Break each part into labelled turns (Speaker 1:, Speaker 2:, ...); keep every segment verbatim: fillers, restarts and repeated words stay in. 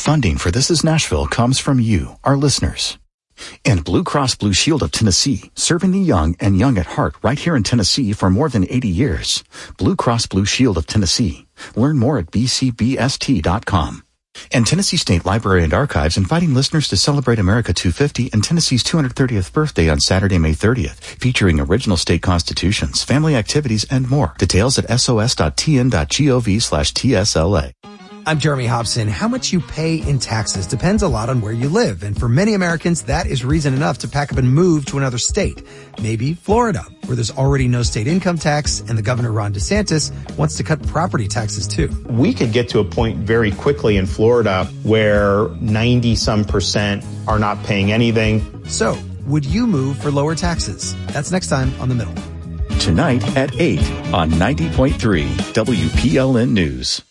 Speaker 1: Funding for This Is Nashville comes from you, our listeners. And Blue Cross Blue Shield of Tennessee, serving the young and young at heart right here in Tennessee for more than eighty years. Blue Cross Blue Shield of Tennessee. Learn more at b c b s t dot com. And Tennessee State Library and Archives inviting listeners to celebrate America two fifty and Tennessee's two hundred thirtieth birthday on Saturday, May thirtieth, featuring original state constitutions, family activities, and more. Details at s o s dot t n dot gov slash t s l a.
Speaker 2: I'm Jeremy Hobson. How much you pay in taxes depends a lot on where you live. And for many Americans, that is reason enough to pack up and move to another state. Maybe Florida, where there's already no state income tax, and the governor, Ron DeSantis, wants to cut property taxes too.
Speaker 3: We could get to a point very quickly in Florida where ninety some percent are not paying anything.
Speaker 2: So, would you move for lower taxes? That's next time on The Middle.
Speaker 1: Tonight at eight on ninety point three W P L N News.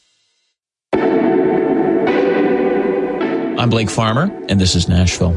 Speaker 4: I'm Blake Farmer, and this is Nashville.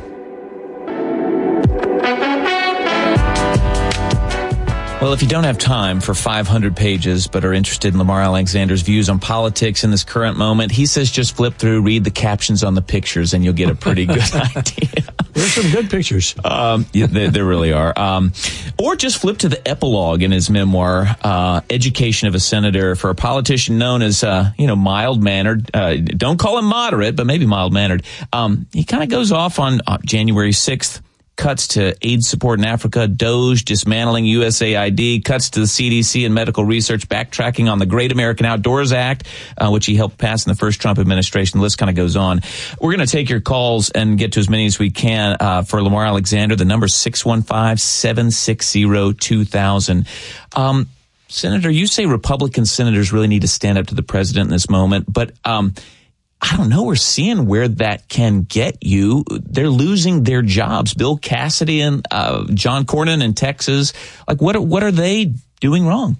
Speaker 4: Well, if you don't have time for five hundred pages but are interested in Lamar Alexander's views on politics in this current moment, he says just flip through, read the captions on the pictures, and you'll get a pretty good idea.
Speaker 5: There's some good pictures.
Speaker 4: Um, yeah, there, there really are. Um, or just flip to the epilogue in his memoir, uh, Education of a Senator, for a politician known as, uh, you know, mild-mannered. Uh, don't call him moderate, but maybe mild-mannered. Um, he kind of goes off on uh, January sixth. Cuts to aid support in Africa, DOGE dismantling U S A I D, cuts to the C D C and medical research, backtracking on the Great American Outdoors Act, uh, which he helped pass in the first Trump administration. The list kind of goes on. We're going to take your calls and get to as many as we can uh, for Lamar Alexander. The number is six one five, seven six zero, two thousand. Um, Senator, you say Republican senators really need to stand up to the president in this moment, but um I don't know. We're seeing where that can get you. They're losing their jobs. Bill Cassidy and uh, John Cornyn in Texas. Like, what? What are they doing wrong?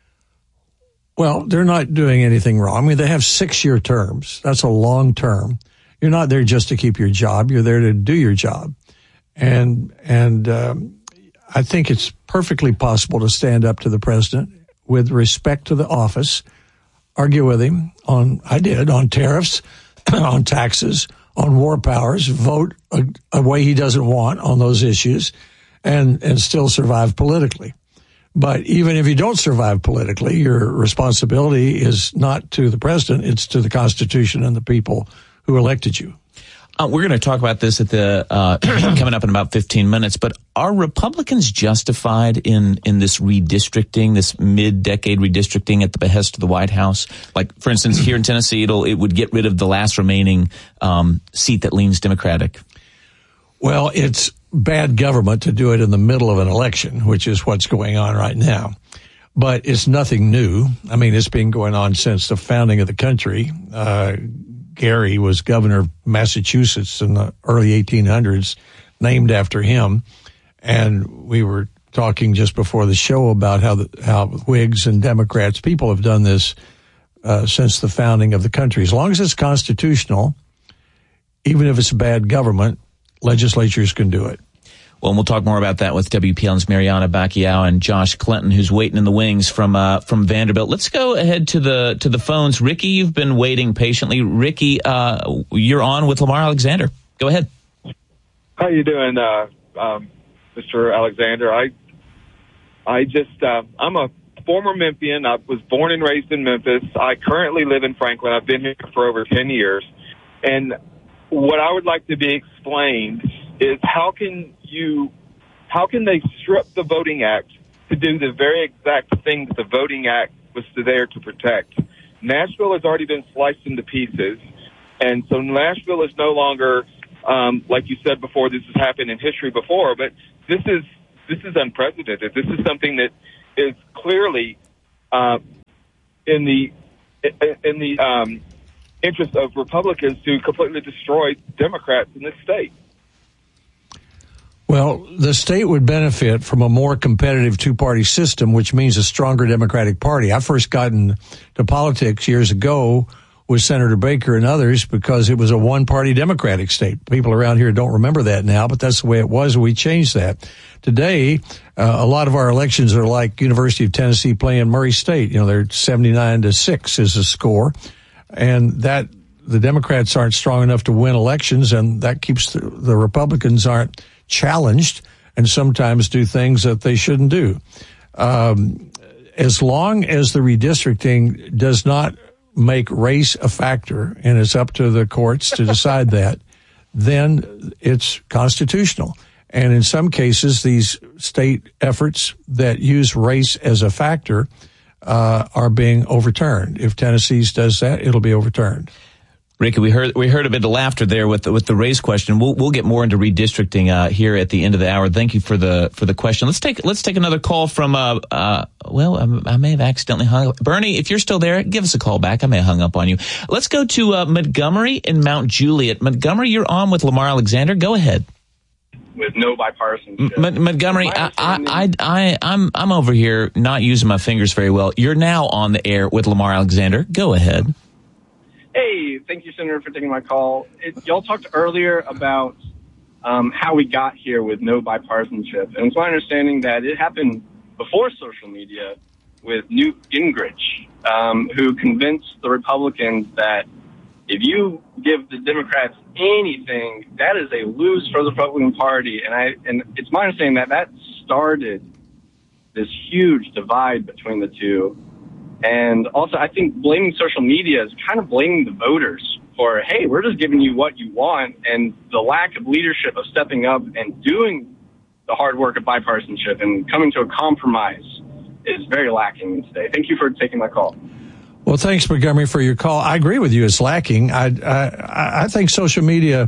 Speaker 5: Well, they're not doing anything wrong. I mean, they have six-year terms. That's a long term. You're not there just to keep your job. You're there to do your job. And and um, I think it's perfectly possible to stand up to the president with respect to the office. Argue with him on, I did, on tariffs, on taxes, on war powers, vote a, a way he doesn't want on those issues, and, and still survive politically. But even if you don't survive politically, your responsibility is not to the president, it's to the Constitution and the people who elected you.
Speaker 4: Uh, we're going to talk about this at the uh, coming up in about fifteen minutes. But are Republicans justified in in this redistricting, this mid-decade redistricting at the behest of the White House? Like, for instance, here in Tennessee, it'll it would get rid of the last remaining um, seat that leans Democratic.
Speaker 5: Well, it's bad government to do it in the middle of an election, which is what's going on right now. But it's nothing new. I mean, it's been going on since the founding of the country. Uh, Gary was governor of Massachusetts in the early eighteen hundreds, named after him. And we were talking just before the show about how the, how Whigs and Democrats, people have done this uh, since the founding of the country. As long as it's constitutional, even if it's bad government, legislatures can do it.
Speaker 4: Well, and we'll talk more about that with W P L N's Mariana Bacchiao and Josh Clinton, who's waiting in the wings from uh, from Vanderbilt. Let's go ahead to the to the phones. Ricky, you've been waiting patiently. Ricky, uh, you're on with Lamar Alexander. Go ahead.
Speaker 6: How you doing, uh, um, Mister Alexander? I I just uh, I'm a former Memphian. I was born and raised in Memphis. I currently live in Franklin. I've been here for over ten years, and what I would like to be explained is how can you, how can they strip the Voting Act to do the very exact thing that the Voting Act was there to protect? Nashville has already been sliced into pieces, and so Nashville is no longer, um, like you said before, this has happened in history before, but this is this is unprecedented. This is something that is clearly uh, in the in the um, interest of Republicans to completely destroy Democrats in this state.
Speaker 5: Well, the state would benefit from a more competitive two-party system, which means a stronger Democratic Party. I first got into politics years ago with Senator Baker and others because it was a one-party Democratic state. People around here don't remember that now, but that's the way it was, and we changed that. Today, uh, a lot of our elections are like University of Tennessee playing Murray State. You know, they're seventy-nine to six is the score, and that the Democrats aren't strong enough to win elections, and that keeps the, the Republicans aren't challenged and sometimes do things that they shouldn't do. Um, as long as the redistricting does not make race a factor, and it's up to the courts to decide that, then it's constitutional. And in some cases, these state efforts that use race as a factor uh, are being overturned. If Tennessee's does that, it'll be overturned.
Speaker 4: Ricky, we heard we heard a bit of laughter there with the, with the race question. We'll we'll get more into redistricting uh, here at the end of the hour. Thank you for the for the question. Let's take let's take another call from. Uh, uh, well, I, I may have accidentally hung up. Bernie, if you're still there, give us a call back. I may have hung up on you. Let's go to uh, Montgomery in Mount Juliet. Montgomery, you're on with Lamar Alexander. Go ahead.
Speaker 7: With no bipartisanship.
Speaker 4: M- Montgomery, I, I, I, I, I'm I'm over here not using my fingers very well. You're now on the air with Lamar Alexander. Go ahead.
Speaker 7: Hey, thank you, Senator, for taking my call. It, y'all talked earlier about um, how we got here with no bipartisanship. And it's my understanding that it happened before social media with Newt Gingrich, um, who convinced the Republicans that if you give the Democrats anything, that is a lose for the Republican Party. And I and it's my understanding that that started this huge divide between the two. And also, I think blaming social media is kind of blaming the voters for, hey, we're just giving you what you want. And the lack of leadership of stepping up and doing the hard work of bipartisanship and coming to a compromise is very lacking today. Thank you for taking my call.
Speaker 5: Well, thanks, Montgomery, for your call. I agree with you. It's lacking. I I, I think social media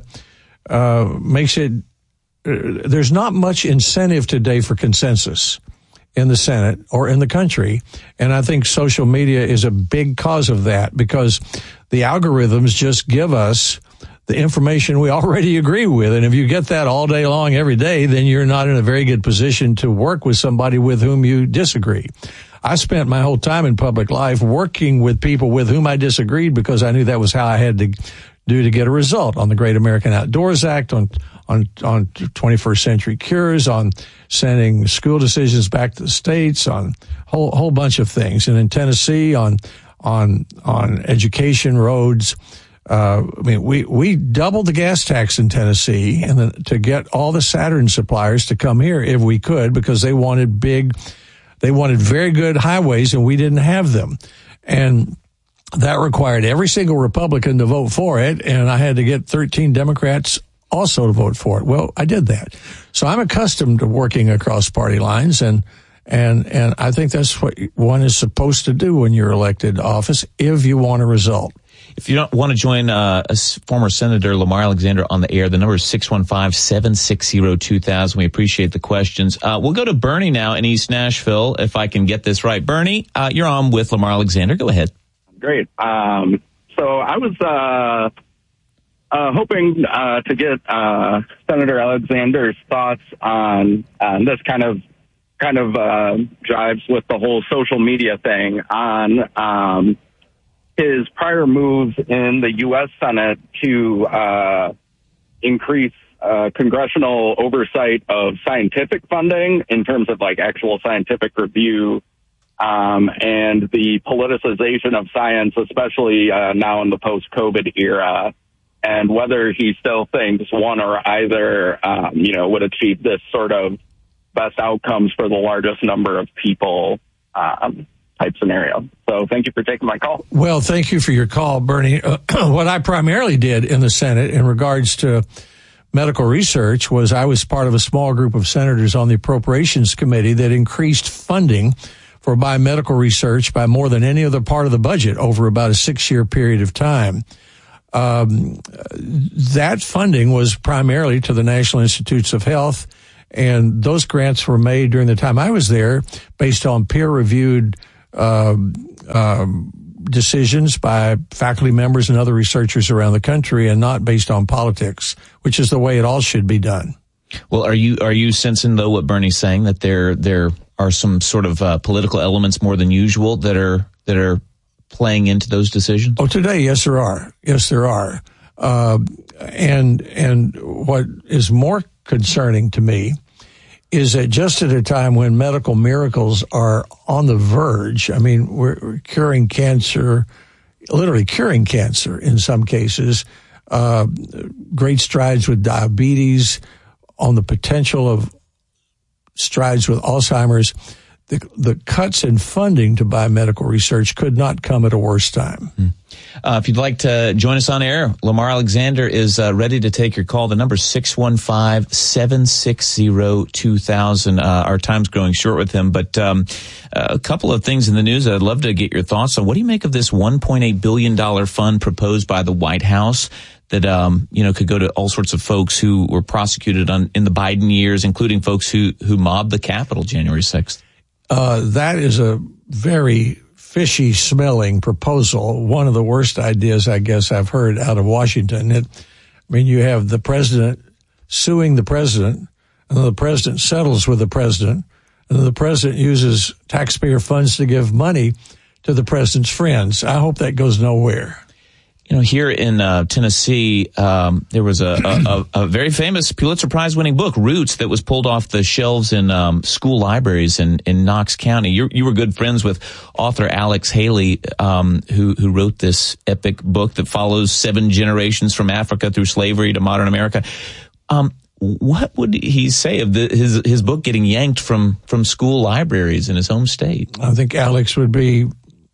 Speaker 5: uh, makes it. Uh, there's not much incentive today for consensus in the Senate or in the country, and I think social media is a big cause of that because the algorithms just give us the information we already agree with, and if you get that all day long every day, then you're not in a very good position to work with somebody with whom you disagree. I spent my whole time in public life working with people with whom I disagreed because I knew that was how I had to do to get a result on the Great American Outdoors Act, on on on twenty-first century cures, on sending school decisions back to the states, on a whole whole bunch of things. And in Tennessee, on on on education, roads. Uh, I mean, we we doubled the gas tax in Tennessee, and then to get all the Saturn suppliers to come here if we could, because they wanted big. They wanted very good highways, and we didn't have them. And that required every single Republican to vote for it, and I had to get thirteen Democrats also to vote for it. Well, I did that. So I'm accustomed to working across party lines, and and and I think that's what one is supposed to do when you're elected to office if you want a result.
Speaker 4: If you don't want to join uh, a former Senator Lamar Alexander on the air, the number is six one five, seven six zero, two thousand. We appreciate the questions. Uh, we'll go to Bernie now in East Nashville, if I can get this right. Bernie, uh, you're on with Lamar Alexander. Go ahead.
Speaker 8: Great. Um, so I was uh, uh, hoping uh, to get uh, Senator Alexander's thoughts on, on this kind of kind of uh, jives with the whole social media thing on um, his prior moves in the U S Senate to uh, increase uh, congressional oversight of scientific funding in terms of like actual scientific review um, and the politicization of science, especially uh, now in the post-COVID era, and whether he still thinks one or either, um, you know, would achieve this sort of best outcomes for the largest number of people um type scenario. So thank you for taking my call.
Speaker 5: Well, thank you for your call, Bernie. Uh, what I primarily did in the Senate in regards to medical research was I was part of a small group of senators on the Appropriations Committee that increased funding for biomedical research by more than any other part of the budget over about a six-year period of time. Um, that funding was primarily to the National Institutes of Health, and those grants were made during the time I was there based on peer-reviewed Um, um, decisions by faculty members and other researchers around the country, and not based on politics, which is the way it all should be done.
Speaker 4: Well, are you are you sensing though what Bernie's saying, that there there are some sort of uh, political elements more than usual that are that are playing into those decisions?
Speaker 5: Oh, today, yes, there are. Yes, there are. Uh, and and what is more concerning to me is that just at a time when medical miracles are on the verge, I mean, we're, we're curing cancer, literally curing cancer in some cases, uh, great strides with diabetes, on the potential of strides with Alzheimer's. The, the cuts in funding to biomedical research could not come at a worse time.
Speaker 4: Uh, if you'd like to join us on air, Lamar Alexander is uh, ready to take your call. The number is six one five, seven six zero, two thousand. Uh, our time's growing short with him, but um, a couple of things in the news I'd love to get your thoughts on. What do you make of this one point eight billion dollars fund proposed by the White House that, um, you know, could go to all sorts of folks who were prosecuted on, in the Biden years, including folks who, who mobbed the Capitol January sixth?
Speaker 5: Uh, that is a very fishy smelling proposal. One of the worst ideas, I guess, I've heard out of Washington. It, I mean, you have the president suing the president, and then the president settles with the president, and then the president uses taxpayer funds to give money to the president's friends. I hope that goes nowhere.
Speaker 4: You know, here in uh, Tennessee, um, there was a, a, a very famous Pulitzer Prize-winning book, Roots, that was pulled off the shelves in um, school libraries in, in Knox County. You, you were good friends with author Alex Haley, um, who, who wrote this epic book that follows seven generations from Africa through slavery to modern America. Um, what would he say of the, his his book getting yanked from, from school libraries in his home state?
Speaker 5: I think Alex would be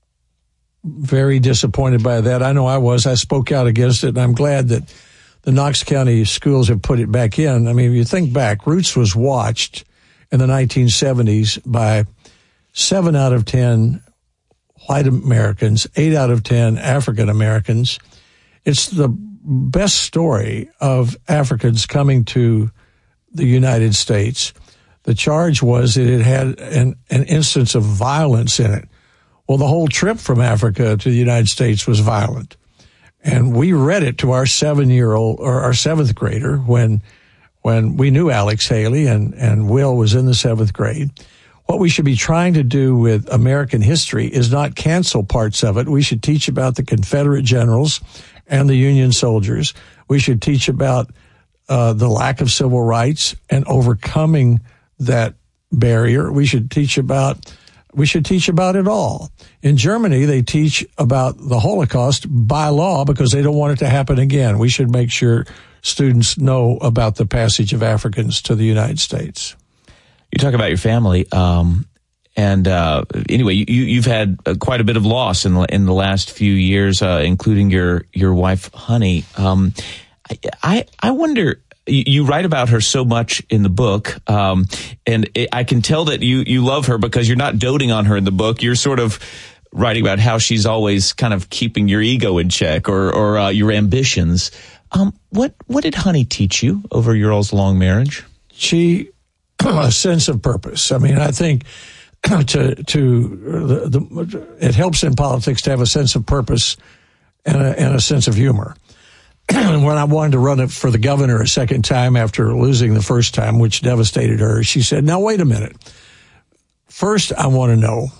Speaker 5: very disappointed by that. I know I was. I spoke out against it, and I'm glad that the Knox County schools have put it back in. I mean, if you think back, Roots was watched in the nineteen seventies by seven out of ten white Americans, eight out of ten African Americans. It's the best story of Africans coming to the United States. The charge was that it had an, an instance of violence in it. Well, the whole trip from Africa to the United States was violent. And we read it to our seven-year-old or our seventh grader when when we knew Alex Haley and, and Will was in the seventh grade. What we should be trying to do with American history is not cancel parts of it. We should teach about the Confederate generals and the Union soldiers. We should teach about uh, the lack of civil rights and overcoming that barrier. We should teach about We should teach about it all. In Germany, they teach about the Holocaust by law because they don't want it to happen again. We should make sure students know about the passage of Africans to the United States.
Speaker 4: You talk about your family, um, and uh, anyway, you, you've had uh, quite a bit of loss in the, in the last few years, uh, including your your wife, Honey. Um, I, I I wonder. You write about her so much in the book, um, and it, I can tell that you, you love her because you're not doting on her in the book. You're sort of writing about how she's always kind of keeping your ego in check or, or uh, your ambitions. Um, what what did Honey teach you over your all's long marriage?
Speaker 5: She a sense of purpose. I mean, I think to to the, the, it helps in politics to have a sense of purpose and a, and a sense of humor. When I wanted to run it for the governor a second time after losing the first time, which devastated her, she said, now, wait a minute. First, I want to know,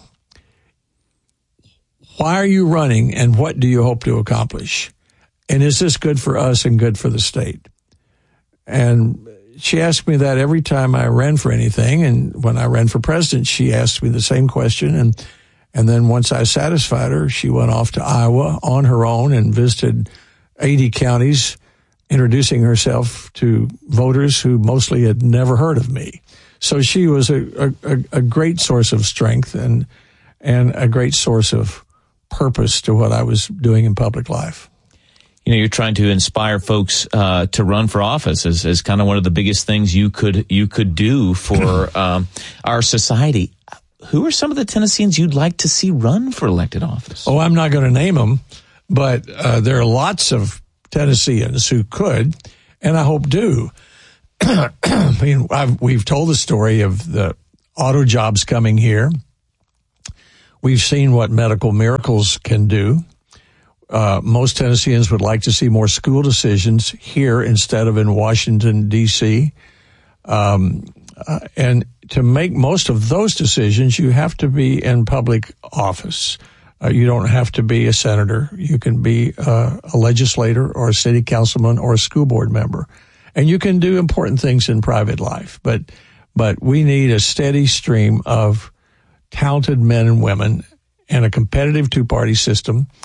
Speaker 5: why are you running and what do you hope to accomplish? And is this good for us and good for the state? And she asked me that every time I ran for anything. And when I ran for president, she asked me the same question. And, and then once I satisfied her, she went off to Iowa on her own and visited eighty counties, introducing herself to voters who mostly had never heard of me. So she was a, a, a great source of strength and and a great source of purpose to what I was doing in public life.
Speaker 4: You know, you're trying to inspire folks uh, to run for office as, as kind of one of the biggest things you could you could do for um, our society. Who are some of the Tennesseans you'd like to see run for elected office?
Speaker 5: Oh, I'm not going to name them. But uh, there are lots of Tennesseans who could, and I hope do. I mean, I've, we've told the story of the auto jobs coming here. We've seen what medical miracles can do. Uh, most Tennesseans would like to see more school decisions here instead of in Washington, D C Um, uh, and to make most of those decisions, you have to be in public office. Uh, you don't have to be a senator. You can be uh, a legislator or a city councilman or a school board member. And you can do important things in private life. But but we need a steady stream of talented men and women and a competitive two-party system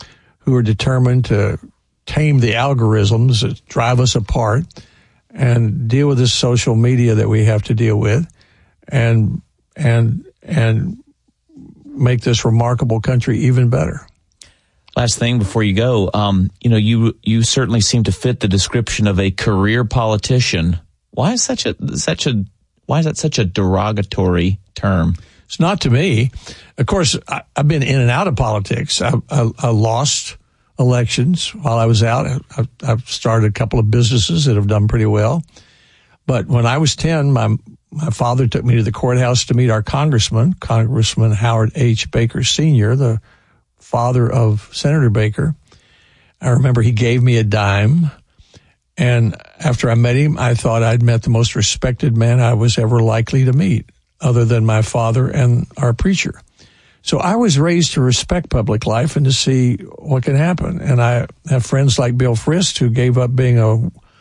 Speaker 5: who are determined to tame the algorithms that drive us apart and deal with this social media that we have to deal with, and and and make this remarkable country even better.
Speaker 4: Last thing before you go, um, you know, you you certainly seem to fit the description of a career politician. Why is such a such a why is that such a derogatory term?
Speaker 5: It's not to me. Of course, I, I've been in and out of politics. I, I, I lost elections while I was out. I, I've started a couple of businesses that have done pretty well. But when I was ten, my my father took me to the courthouse to meet our congressman, Congressman Howard H. Baker Senior, the father of Senator Baker. I remember he gave me a dime. And after I met him, I thought I'd met the most respected man I was ever likely to meet, other than my father and our preacher. So I was raised to respect public life and to see what can happen. And I have friends like Bill Frist, who gave up being a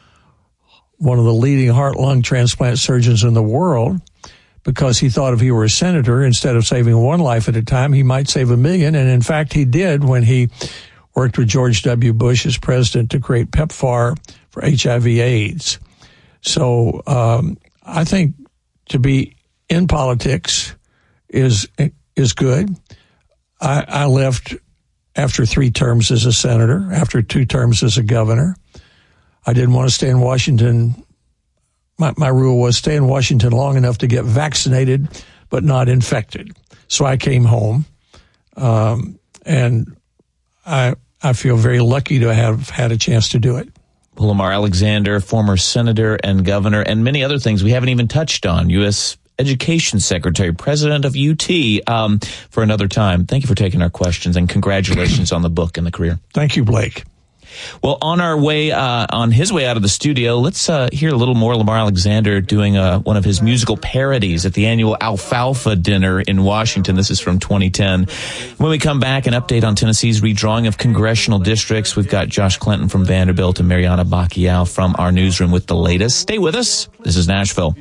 Speaker 5: one of the leading heart-lung transplant surgeons in the world because he thought if he were a senator, instead of saving one life at a time, he might save a million. And in fact, he did when he worked with George W. Bush as president to create PEPFAR for H I V AIDS. So um, I think to be in politics is is good. I, I left after three terms as a senator, after two terms as a governor. I didn't want to stay in Washington. My, my rule was stay in Washington long enough to get vaccinated, but not infected. So I came home, um, and I I feel very lucky to have had a chance to do it.
Speaker 4: Well, Lamar Alexander, former senator and governor, and many other things we haven't even touched on. U S Education Secretary, president of U T, um, for another time. Thank you for taking our questions, and congratulations on the book and the career.
Speaker 5: Thank you, Blake.
Speaker 4: Well, on our way, uh, on his way out of the studio, let's uh, hear a little more Lamar Alexander doing uh, one of his musical parodies at the annual Alfalfa Dinner in Washington. This is from twenty ten. When we come back, an update on Tennessee's redrawing of congressional districts. We've got Josh Clinton from Vanderbilt and Mariana Bacchial from our newsroom with the latest. Stay with us. This is Nashville.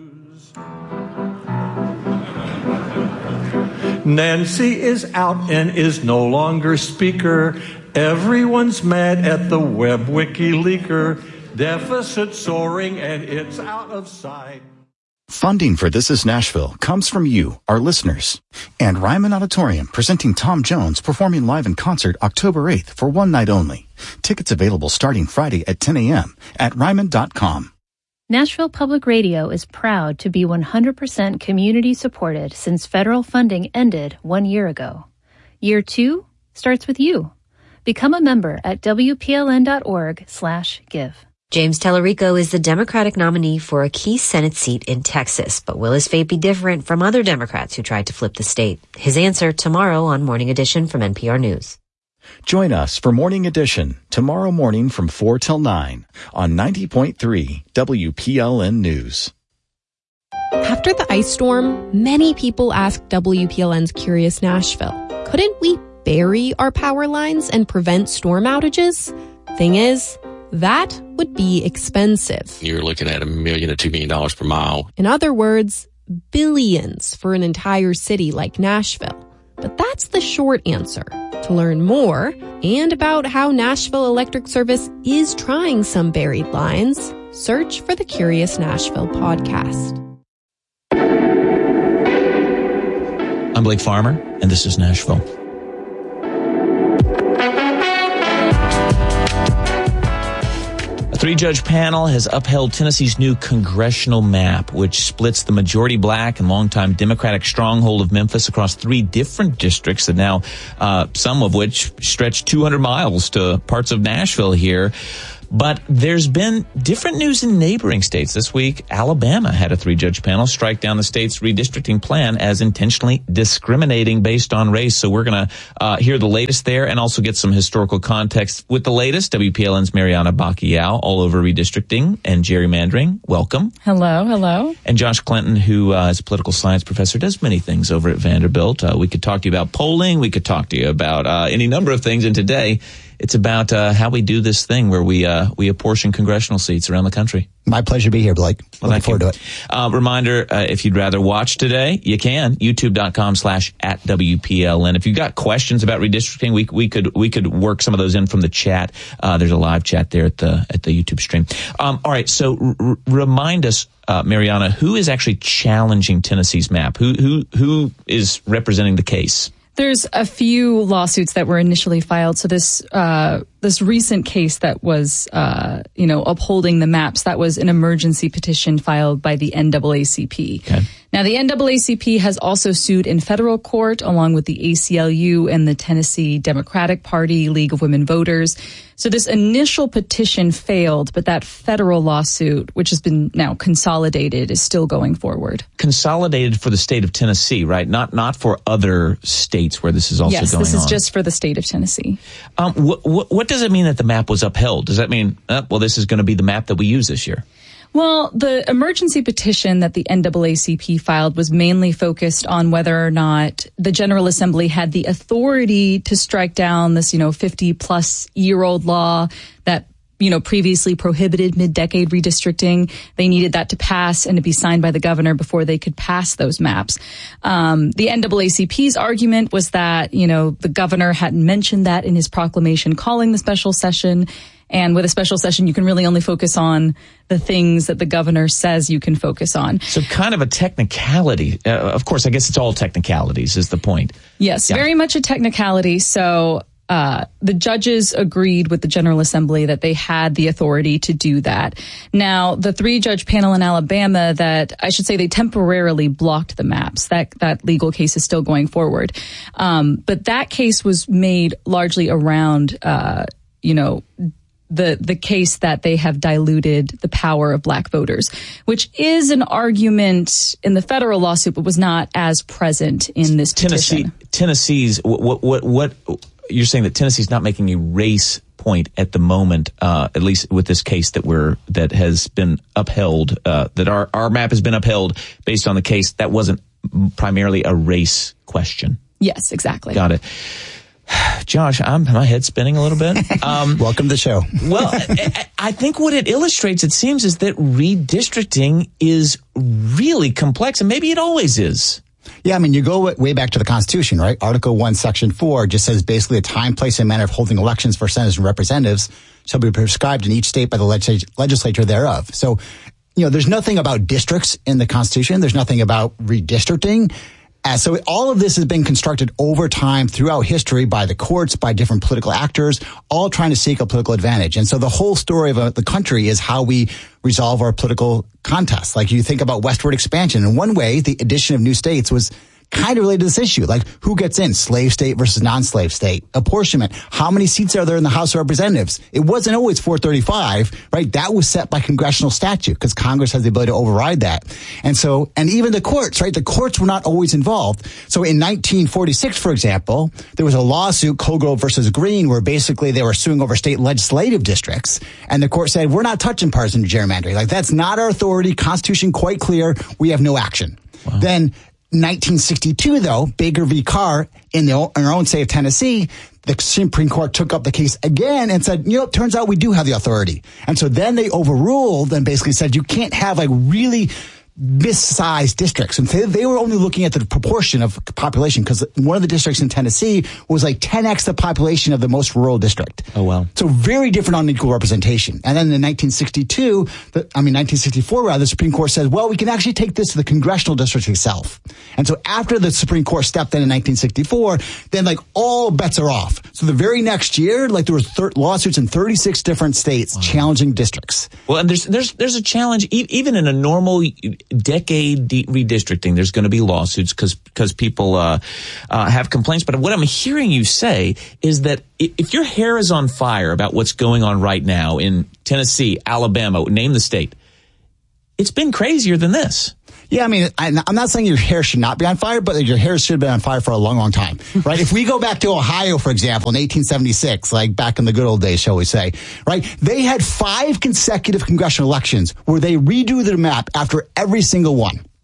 Speaker 9: Nancy is out and is no longer speaker. Everyone's mad at the web wiki leaker. Deficit soaring and it's out of sight.
Speaker 1: Funding for This Is Nashville comes from you, our listeners. And Ryman Auditorium presenting Tom Jones performing live in concert October eighth for one night only. Tickets available starting Friday at ten a.m. at ryman dot com.
Speaker 10: Nashville Public Radio is proud to be one hundred percent community supported since federal funding ended one year ago. Year two starts with you. Become a member at w p l n dot org slash give.
Speaker 11: James Tellerico is the Democratic nominee for a key Senate seat in Texas, but will his fate be different from other Democrats who tried to flip the state? His answer tomorrow on Morning Edition from N P R News.
Speaker 1: Join us for Morning Edition tomorrow morning from four till nine on ninety point three W P L N News.
Speaker 12: After the ice storm, many people asked W P L N's Curious Nashville, couldn't we bury our power lines and prevent storm outages? Thing is, that would be expensive.
Speaker 13: You're looking at a million to two million dollars per mile.
Speaker 12: In other words, billions for an entire city like Nashville. But that's the short answer. To learn more and about how Nashville Electric Service is trying some buried lines, search for the Curious Nashville podcast.
Speaker 4: I'm Blake Farmer, and this is Nashville. A three-judge panel has upheld Tennessee's new congressional map, which splits the majority black and longtime Democratic stronghold of Memphis across three different districts that now, uh, some of which stretch two hundred miles to parts of Nashville here. But there's been different news in neighboring states. This week, Alabama had a three-judge panel strike down the state's redistricting plan as intentionally discriminating based on race. So we're going to uh, hear the latest there and also get some historical context with the latest. W P L N's Mariana Bacchial, all over redistricting and gerrymandering. Welcome.
Speaker 14: Hello, hello.
Speaker 4: And Josh Clinton, who uh, is a political science professor, does many things over at Vanderbilt. Uh, we could talk to you about polling. We could talk to you about uh, any number of things. And today it's about uh, how we do this thing where we uh, we apportion congressional seats around the country.
Speaker 14: My pleasure to be here, Blake.
Speaker 4: Well,
Speaker 14: Looking forward
Speaker 4: you.
Speaker 14: to it.
Speaker 4: Uh, reminder, uh, if you'd rather watch today, you can. YouTube.com slash at WPLN. If you've got questions about redistricting, we we could we could work some of those in from the chat. Uh, there's a live chat there at the at the YouTube stream. Um, all right, so r- remind us, uh, Mariana, who is actually challenging Tennessee's map? Who who who is representing the case?
Speaker 15: There's a few lawsuits that were initially filed. So this uh, this recent case that was, uh, you know, upholding the maps, that was an emergency petition filed by the N double A C P.
Speaker 4: Okay.
Speaker 15: Now, the N double A C P has also sued in federal court along with the A C L U and the Tennessee Democratic Party, League of Women Voters. So this initial petition failed, but that federal lawsuit, which has been now consolidated, is still going forward.
Speaker 4: Consolidated for the state of Tennessee, right? Not not for other states where this is also
Speaker 15: yes,
Speaker 4: going on.
Speaker 15: Yes, this is just for the state of Tennessee.
Speaker 4: Um, what, what, what does it mean that the map was upheld? Does that mean, uh, well, this is going to be the map that we use this year?
Speaker 15: Well, the emergency petition that the N double A C P filed was mainly focused on whether or not the General Assembly had the authority to strike down this, you know, fifty plus year old law that, you know, previously prohibited mid-decade redistricting. They needed that to pass and to be signed by the governor before they could pass those maps. Um, the N double A C P's argument was that, you know, the governor hadn't mentioned that in his proclamation calling the special session. And with a special session, you can really only focus on the things that the governor says you can focus on.
Speaker 4: So kind of a technicality. Uh, of course, I guess it's all technicalities is the point.
Speaker 15: Yes,
Speaker 4: yeah.
Speaker 15: Very much a technicality. So uh, the judges agreed with the General Assembly that they had the authority to do that. Now, the three-judge panel in Alabama that, I should say, they temporarily blocked the maps. That, that legal case is still going forward. Um, but that case was made largely around, uh, you know, the the case that they have diluted the power of black voters, which is an argument in the federal lawsuit, but was not as present in this
Speaker 4: Tennessee,
Speaker 15: petition.
Speaker 4: Tennessee's, what, what, what, you're saying that Tennessee's not making a race point at the moment, uh, at least with this case that we're, that has been upheld, uh, that our, our map has been upheld based on the case that wasn't primarily a race question.
Speaker 15: Yes, exactly.
Speaker 4: Got it. Josh, I'm my head's spinning a little bit.
Speaker 14: Um, Welcome to the show.
Speaker 4: Well, I, I think what it illustrates, it seems, is that redistricting is really complex, and maybe it always is.
Speaker 14: Yeah, I mean, you go way back to the Constitution, right? Article one, Section four just says basically a time, place, and manner of holding elections for senators and representatives shall be prescribed in each state by the legis- legislature thereof. So, you know, there's nothing about districts in the Constitution. There's nothing about redistricting. Uh, so all of this has been constructed over time throughout history by the courts, by different political actors, all trying to seek a political advantage. And so the whole story of uh, the country is how we resolve our political contests. Like you think about westward expansion. In one way, the addition of new states was kind of related to this issue. Like who gets in? Slave state versus non-slave state. Apportionment. How many seats are there in the House of Representatives? It wasn't always four thirty-five, right? That was set by congressional statute because Congress has the ability to override that. And so, and even the courts, right? The courts were not always involved. So in nineteen forty-six, for example, there was a lawsuit, Colgrove versus Green, where basically they were suing over state legislative districts. And the court said, we're not touching partisan gerrymandering. Like that's not our authority. Constitution quite clear. We have no action. Wow. Then nineteen sixty-two, though, Baker v. Carr, in, the, in our own state of Tennessee, the Supreme Court took up the case again and said, you know, it turns out we do have the authority. And so then they overruled and basically said you can't have like really missized districts. And they, they were only looking at the proportion of population because one of the districts in Tennessee was like ten x the population of the most rural district.
Speaker 4: Oh, wow.
Speaker 14: So very different unequal representation. And then in nineteen sixty-two, the, I mean, nineteen sixty-four, rather, the Supreme Court says, well, we can actually take this to the congressional district itself. And so after the Supreme Court stepped in in nineteen sixty-four, then like all bets are off. So the very next year, like there were thir- lawsuits in thirty-six different states wow. challenging districts.
Speaker 4: Well, and there's, there's, there's a challenge, e- even in a normal decade de- redistricting, there's going to be lawsuits because because people uh, uh, have complaints. But what I'm hearing you say is that if your hair is on fire about what's going on right now in Tennessee, Alabama, name the state, it's been crazier than this.
Speaker 14: Yeah, I mean, I'm not saying your hair should not be on fire, but your hair should have been on fire for a long, long time, right? If we go back to Ohio, for example, in eighteen seventy-six, like back in the good old days, shall we say, right? They had five consecutive congressional elections where they redo their map after every single one.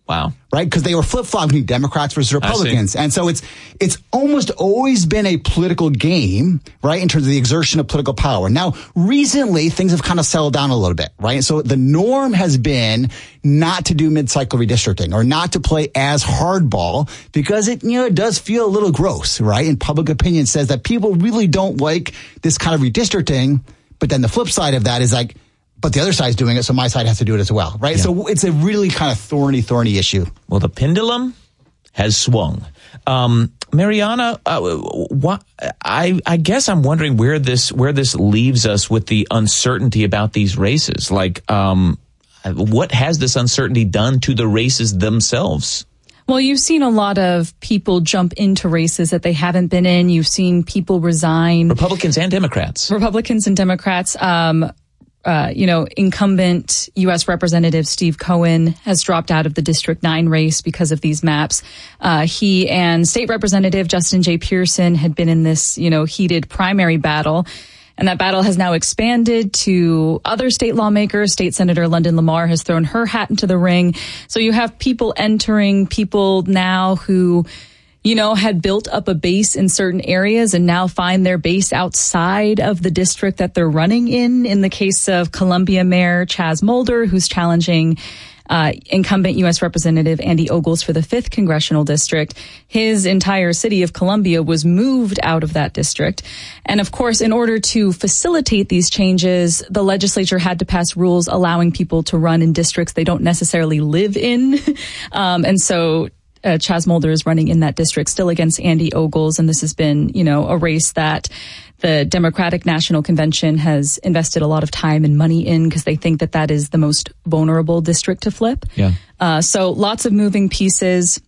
Speaker 4: Wow.
Speaker 14: Right? Because they were flip-flopping Democrats versus Republicans. And so it's it's almost always been a political game, right, in terms of the exertion of political power. Now, recently, things have kind of settled down a little bit, right? And so the norm has been not to do mid-cycle redistricting or not to play as hardball because it, you know, it does feel a little gross, right? And public opinion says that people really don't like this kind of redistricting. But then the flip side of that is like, but the other side's doing it, so my side has to do it as well, right? Yeah. So it's a really kind of thorny, thorny issue.
Speaker 4: Well, the pendulum has swung. Um, Mariana, uh, what, I, I guess I'm wondering where this where this leaves us with the uncertainty about these races. Like, um, what has this uncertainty done to the races themselves?
Speaker 15: Well, you've seen a lot of people jump into races that they haven't been in. You've seen people resign.
Speaker 4: Republicans and Democrats.
Speaker 15: Republicans and Democrats. Um, Uh, you know, incumbent U S Representative Steve Cohen has dropped out of the District nine race because of these maps. Uh, he and State Representative Justin J. Pearson had been in this, you know, heated primary battle. And that battle has now expanded to other state lawmakers. State Senator London Lamar has thrown her hat into the ring. So you have people entering, people now who, you know, had built up a base in certain areas and now find their base outside of the district that they're running in. In the case of Columbia Mayor Chaz Mulder, who's challenging uh, incumbent U S Representative Andy Ogles for the fifth Congressional District, his entire city of Columbia was moved out of that district. And of course, in order to facilitate these changes, the legislature had to pass rules allowing people to run in districts they don't necessarily live in. um, and so Uh, Chaz Mulder is running in that district still against Andy Ogles. And this has been, you know, a race that the Democratic National Convention has invested a lot of time and money in because they think that that is the most vulnerable district to flip.
Speaker 4: Yeah.
Speaker 15: Uh, so lots of moving pieces.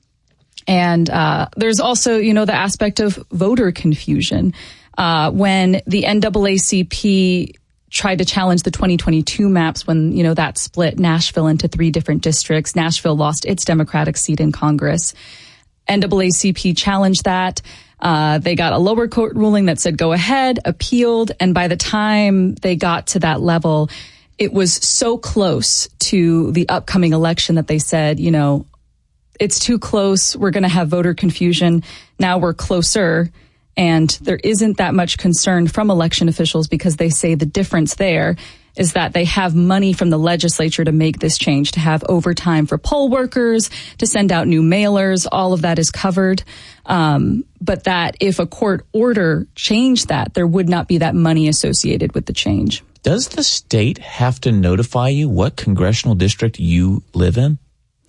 Speaker 15: And uh, there's also, you know, the aspect of voter confusion. Uh, when the N double A C P tried to challenge the twenty twenty-two maps when, you know, that split Nashville into three different districts. Nashville lost its Democratic seat in Congress. N double A C P challenged that. Uh, they got a lower court ruling that said go ahead, appealed. And by the time they got to that level, it was so close to the upcoming election that they said, you know, it's too close. We're going to have voter confusion. Now we're closer. And there isn't that much concern from election officials because they say the difference there is that they have money from the legislature to make this change, to have overtime for poll workers, to send out new mailers. All of that is covered. Um, but that if a court order changed that, there would not be that money associated with the change.
Speaker 4: Does the state have to notify you what congressional district you live in?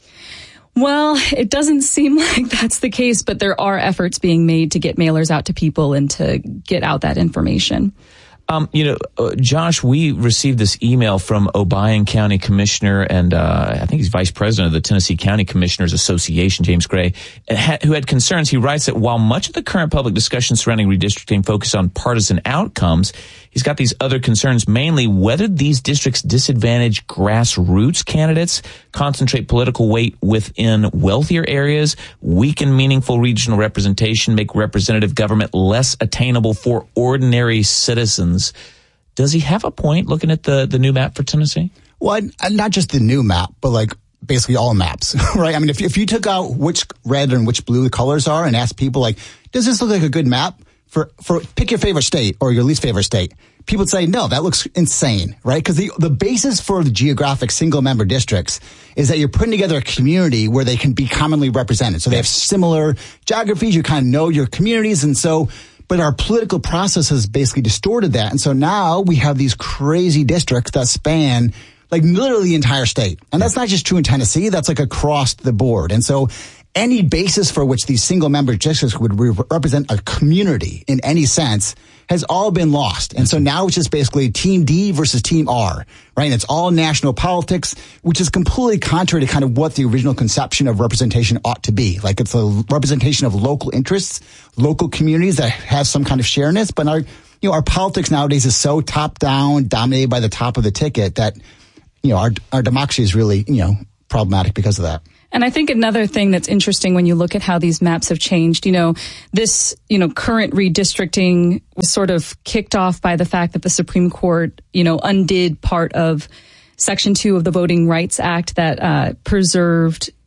Speaker 15: Well, it doesn't seem like that's the case, but there are efforts being made to get mailers out to people and to get out that information.
Speaker 4: Um, you know, uh, Josh, we received this email from Obion County Commissioner and uh, I think he's Vice President of the Tennessee County Commissioners Association, James Gray, who had concerns. He writes that while much of the current public discussion surrounding redistricting focus on partisan outcomes, he's got these other concerns, mainly whether these districts disadvantage grassroots candidates, concentrate political weight within wealthier areas, weaken meaningful regional representation, make representative government less attainable for ordinary citizens. Does he have a point looking at the, the new map for Tennessee?
Speaker 14: Well, not just the new map, but like basically all maps, right? I mean, if, if you took out which red and which blue the colors are and asked people like, does this look like a good map? For, for pick your favorite state or your least favorite state. People would say, no, that looks insane, right? Because the, the basis for the geographic single member districts is that you're putting together a community where they can be commonly represented. So they have similar geographies. You kind of know your communities. And so, but our political process has basically distorted that. And so now we have these crazy districts that span like literally the entire state. And that's not just true in Tennessee. That's like across the board. And so any basis for which these single member districts would re- represent a community in any sense has all been lost. And so now it's just basically Team D versus Team R, right? And it's all national politics, which is completely contrary to kind of what the original conception of representation ought to be. Like it's a representation of local interests, local communities that have some kind of shareness. But our, you know, our politics nowadays is so top down, dominated by the top of the ticket that, you know, our, our democracy is really, you know, problematic because of that.
Speaker 15: And I think another thing that's interesting when you look at how these maps have changed, you know, this, you know, current redistricting was sort of kicked off by the fact that the Supreme Court, you know, undid part of Section two of the Voting Rights Act that uh, preserved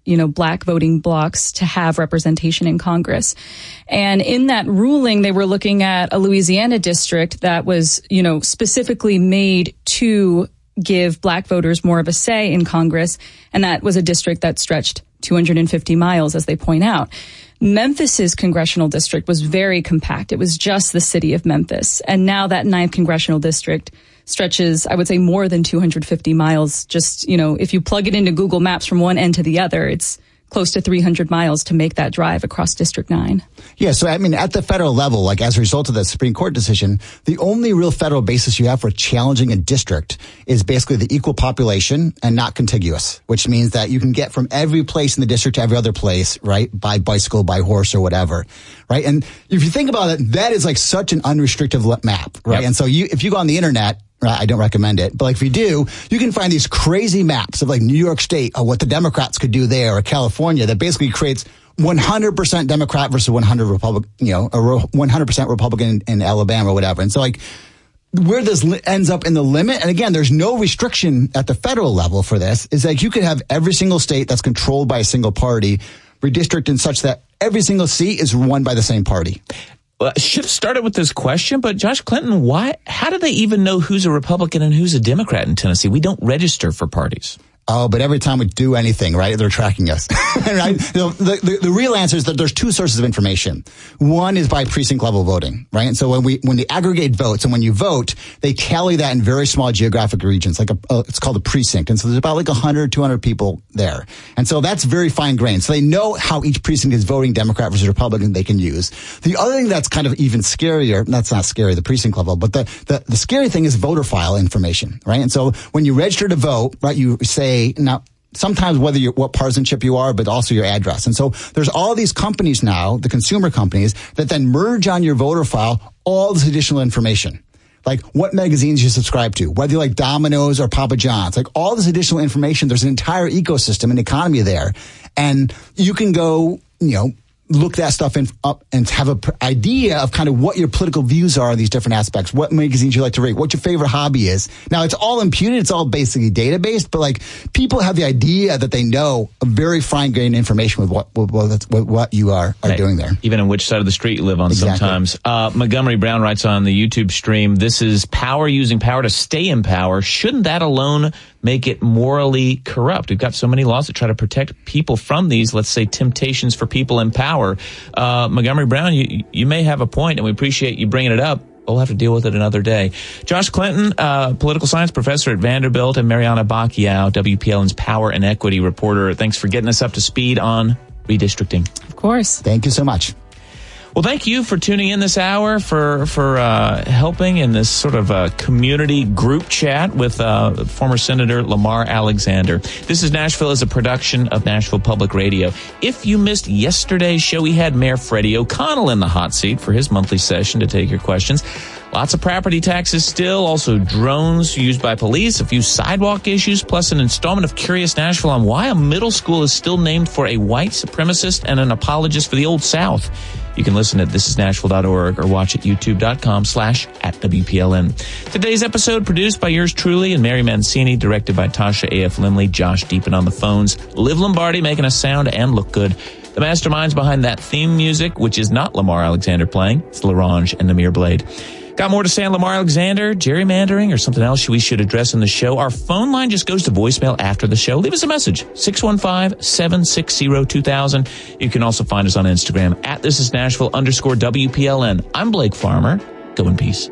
Speaker 15: you know, black voting blocks to have representation in Congress. And in that ruling, they were looking at a Louisiana district that was, you know, specifically made to give black voters more of a say in Congress. And that was a district that stretched two hundred fifty miles, as they point out. Memphis's congressional district was very compact. It was just the city of Memphis. And now that ninth congressional district stretches, I would say, more than two hundred fifty miles. Just, you know, if you plug it into Google Maps from one end to the other, it's close to three hundred miles to make that drive across District nine.
Speaker 14: Yeah, so I mean, at the federal level, like as a result of the Supreme Court decision, the only real federal basis you have for challenging a district is basically the equal population and not contiguous, which means that you can get from every place in the district to every other place, right, by bicycle, by horse, or whatever, right? And if you think about it, that is like such an unrestricted map, right? Yep. And so you, if you go on the internet, I don't recommend it. But like if you do, you can find these crazy maps of like New York State or what the Democrats could do there, or California, that basically creates one hundred percent Democrat versus one hundred Republican, you know, or one hundred percent Republican in, in Alabama or whatever. And so like where this li- ends up in the limit, and again, there's no restriction at the federal level for this, is like you could have every single state that's controlled by a single party redistricted in such that every single seat is won by the same party.
Speaker 4: Well, I should have started with this question, but Josh Clinton, why? How do they even know who's a Republican and who's a Democrat in Tennessee? We don't register for parties.
Speaker 14: Oh, but every time we do anything, right, they're tracking us. Right? The, the, the real answer is that there's two sources of information. One is by precinct level voting, right? And so when we when they aggregate votes and when you vote, they tally that in very small geographic regions, like a, uh, it's called a precinct. And so there's about like one hundred, two hundred people there. And so that's very fine grained. So they know how each precinct is voting, Democrat versus Republican, they can use. The other thing that's kind of even scarier, that's not scary, the precinct level, but the, the, the scary thing is voter file information, right? And so when you register to vote, right, you say, now, sometimes whether you're, what partisanship you are, but also your address. And so there's all these companies now, the consumer companies, that then merge on your voter file all this additional information. Like what magazines you subscribe to, whether you like Domino's or Papa John's, like all this additional information. There's an entire ecosystem and economy there. And you can go, you know, look that stuff in, up and have an idea of kind of what your political views are on these different aspects, what magazines you like to read, what your favorite hobby is. Now, it's all imputed. It's all basically data-based, but like people have the idea that they know a very fine-grained information with what, with, with what you are, are hey, doing there.
Speaker 4: Even in which side of the street you live on
Speaker 14: exactly.
Speaker 4: sometimes. Uh, Montgomery Brown writes on the YouTube stream, this is power using power to stay in power. Shouldn't that alone make it morally corrupt? We've got so many laws that try to protect people from these, let's say, temptations for people in power. Uh, Montgomery Brown, you, you may have a point, and we appreciate you bringing it up. We'll have to deal with it another day. Josh Clinton, uh, political science professor at Vanderbilt, and Mariana Bacchiao, W P L N's power and equity reporter. Thanks for getting us up to speed on redistricting.
Speaker 15: Of course.
Speaker 14: Thank you so much.
Speaker 4: Well, thank you for tuning in this hour, for for uh, helping in this sort of uh, community group chat with uh, former Senator Lamar Alexander. This is Nashville is a production of Nashville Public Radio. If you missed yesterday's show, we had Mayor Freddie O'Connell in the hot seat for his monthly session to take your questions. Lots of property taxes still, also drones used by police, a few sidewalk issues, plus an installment of Curious Nashville on why a middle school is still named for a white supremacist and an apologist for the Old South. You can listen at this is nashville dot org or watch at youtube.com slash at WPLN. Today's episode produced by yours truly and Mary Mancini, directed by Tasha A F. Lindley, Josh Deepin on the phones, Liv Lombardi making us sound and look good. The masterminds behind that theme music, which is not Lamar Alexander playing, it's LaRange and Namir Blade. Got more to say on Lamar Alexander, gerrymandering, or something else we should address in the show? Our phone line just goes to voicemail after the show. Leave us a message, six one five, seven six zero, two thousand. You can also find us on Instagram at This Is Nashville underscore W P L N. I'm Blake Farmer. Go in peace.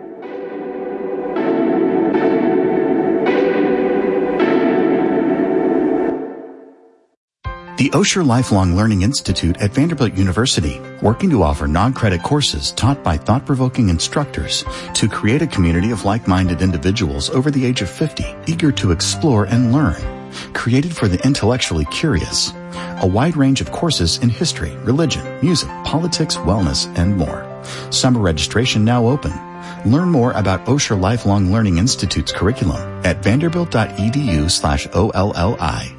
Speaker 1: The Osher Lifelong Learning Institute at Vanderbilt University, working to offer non-credit courses taught by thought-provoking instructors to create a community of like-minded individuals over the age of fifty, eager to explore and learn. Created for the intellectually curious. A wide range of courses in history, religion, music, politics, wellness, and more. Summer registration now open. Learn more about Osher Lifelong Learning Institute's curriculum at vanderbilt.edu slash O L L I.